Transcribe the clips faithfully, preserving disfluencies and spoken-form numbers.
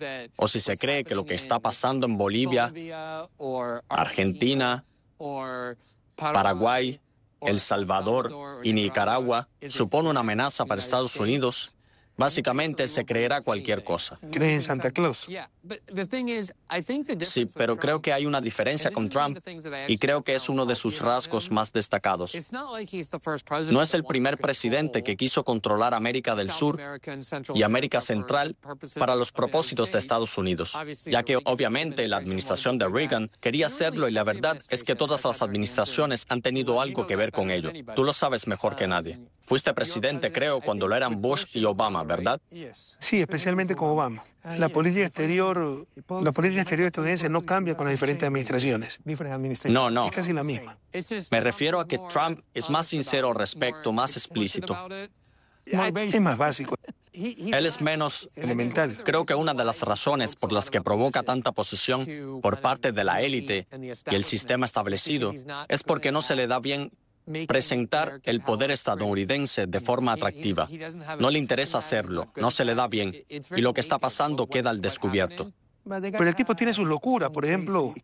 o si se cree que lo que está pasando en Bolivia, Argentina, Paraguay, El Salvador y Nicaragua supone una amenaza para Estados Unidos, básicamente se creerá cualquier cosa. ¿Crees en Santa Claus? Sí, pero creo que hay una diferencia con Trump y creo que es uno de sus rasgos más destacados. No es el primer presidente que quiso controlar América del Sur y América Central para los propósitos de Estados Unidos, ya que obviamente la administración de Reagan quería hacerlo y la verdad es que todas las administraciones han tenido algo que ver con ello. Tú lo sabes mejor que nadie. Fuiste presidente, creo, cuando lo eran Bush y Obama, ¿verdad? Sí, especialmente con Obama. La política exterior, la política exterior estadounidense no cambia con las diferentes administraciones. No, no. Es casi la misma. Me refiero a que Trump es más sincero al respecto, más explícito. Es más básico, Él es menos elemental. Creo que una de las razones por las que provoca tanta posesión por parte de la élite y el sistema establecido es porque no se le da bien presentar el poder estadounidense de forma atractiva. No le interesa hacerlo, no se le da bien, y lo que está pasando queda al descubierto. Pero el tipo tiene sus locuras, por ejemplo,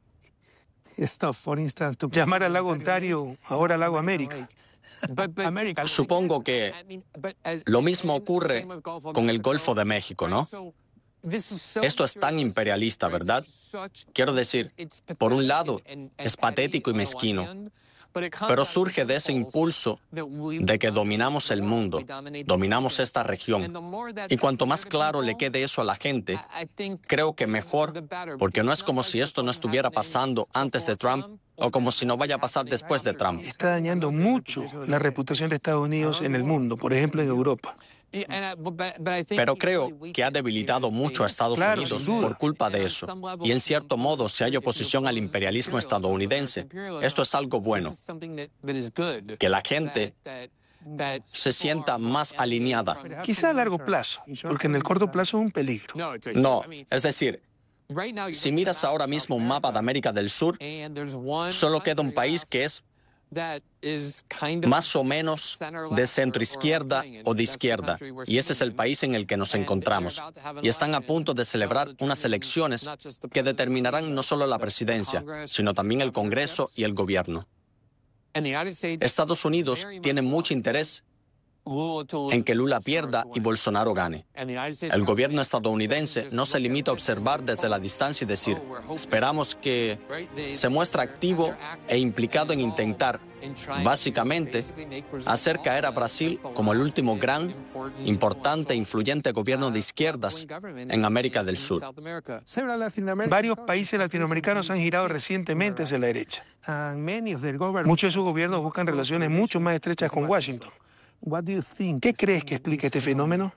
llamar al lago Ontario ahora lago América. Supongo que lo mismo ocurre con el Golfo de México, ¿no? Esto es tan imperialista, ¿verdad? Quiero decir, por un lado, es patético y mezquino, pero surge de ese impulso de que dominamos el mundo, dominamos esta región. Y cuanto más claro le quede eso a la gente, creo que mejor, porque no es como si esto no estuviera pasando antes de Trump o como si no vaya a pasar después de Trump. Está dañando mucho la reputación de Estados Unidos en el mundo, por ejemplo en Europa. Pero creo que ha debilitado mucho a Estados Claro, Unidos sin duda. por culpa de eso. Y en cierto modo, si hay oposición al imperialismo estadounidense, esto es algo bueno. Que la gente se sienta más alineada. Quizá a largo plazo, porque en el corto plazo es un peligro. No, es decir, si miras ahora mismo un mapa de América del Sur, solo queda un país que es más o menos de centroizquierda o de izquierda, y ese es el país en el que nos encontramos. Y están a punto de celebrar unas elecciones que determinarán no solo la presidencia, sino también el Congreso y el gobierno. Estados Unidos tiene mucho interés en que Lula pierda y Bolsonaro gane. El gobierno estadounidense no se limita a observar desde la distancia y decir, esperamos que se muestre activo e implicado en intentar, básicamente, hacer caer a Brasil como el último gran, importante e influyente gobierno de izquierdas en América del Sur. Varios países latinoamericanos han girado recientemente hacia la derecha. Muchos de sus gobiernos buscan relaciones mucho más estrechas con Washington. ¿Qué crees que explica este fenómeno?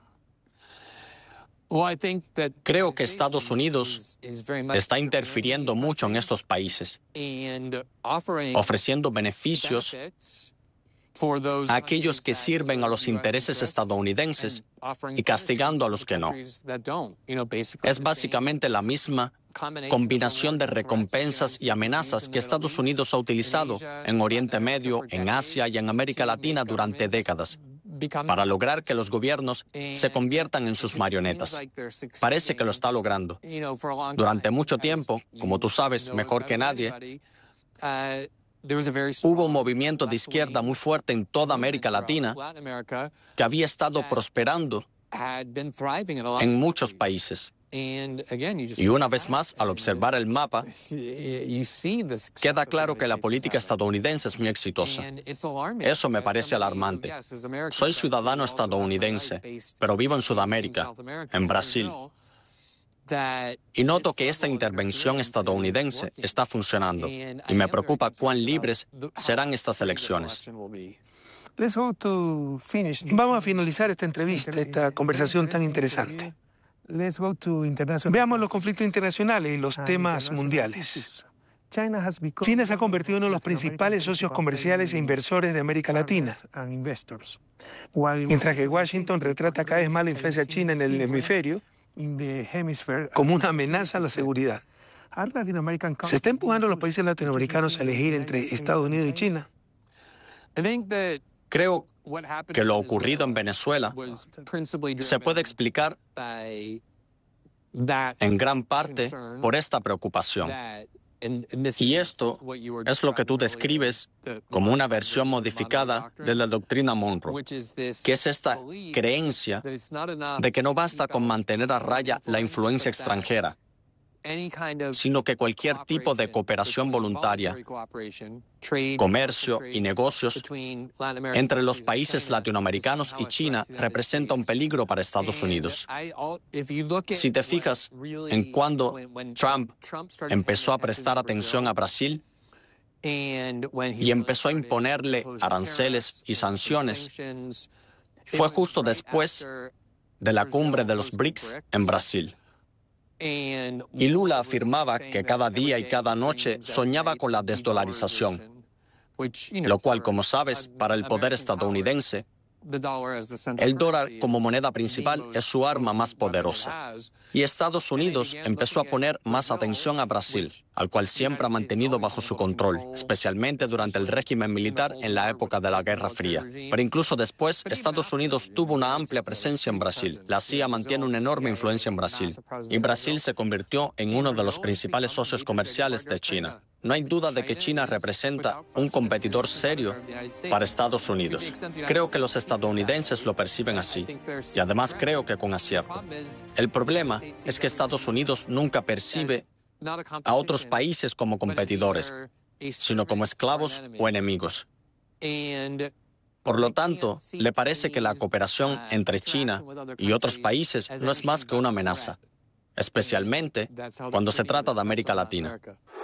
Creo que Estados Unidos está interfiriendo mucho en estos países, ofreciendo beneficios a aquellos que sirven a los intereses estadounidenses y castigando a los que no. Es básicamente la misma combinación de recompensas y amenazas que Estados Unidos ha utilizado en Oriente Medio, en Asia y en América Latina durante décadas, para lograr que los gobiernos se conviertan en sus marionetas. Parece que lo está logrando. Durante mucho tiempo, como tú sabes mejor que nadie, hubo un movimiento de izquierda muy fuerte en toda América Latina que había estado prosperando en muchos países. Y una vez más, al observar el mapa, queda claro que la política estadounidense es muy exitosa. Eso me parece alarmante. Soy ciudadano estadounidense, pero vivo en Sudamérica, en Brasil. Y noto que esta intervención estadounidense está funcionando. Y me preocupa cuán libres serán estas elecciones. Vamos a finalizar esta entrevista, esta conversación tan interesante. Veamos los conflictos internacionales y los temas mundiales. China se ha convertido en uno de los principales socios comerciales e inversores de América Latina, mientras que Washington retrata cada vez más la influencia china en el hemisferio como una amenaza a la seguridad. ¿Se está empujando a los países latinoamericanos a elegir entre Estados Unidos y China? Creo que lo ocurrido en Venezuela se puede explicar en gran parte por esta preocupación. Y esto es lo que tú describes como una versión modificada de la doctrina Monroe, que es esta creencia de que no basta con mantener a raya la influencia extranjera, sino que cualquier tipo de cooperación voluntaria, comercio y negocios entre los países latinoamericanos y China representa un peligro para Estados Unidos. Si te fijas en cuando Trump empezó a prestar atención a Brasil y empezó a imponerle aranceles y sanciones, fue justo después de la cumbre de los B R I C S en Brasil. Y Lula afirmaba que cada día y cada noche soñaba con la desdolarización, lo cual, como sabes, para el poder estadounidense, el dólar como moneda principal es su arma más poderosa. Y Estados Unidos empezó a poner más atención a Brasil, al cual siempre ha mantenido bajo su control, especialmente durante el régimen militar en la época de la Guerra Fría. Pero incluso después, Estados Unidos tuvo una amplia presencia en Brasil. La C I A mantiene una enorme influencia en Brasil. Y Brasil se convirtió en uno de los principales socios comerciales de China. No hay duda de que China representa un competidor serio para Estados Unidos. Creo que los estadounidenses lo perciben así, y además creo que con acierto. El problema es que Estados Unidos nunca percibe a otros países como competidores, sino como esclavos o enemigos. Por lo tanto, le parece que la cooperación entre China y otros países no es más que una amenaza, especialmente cuando se trata de América Latina.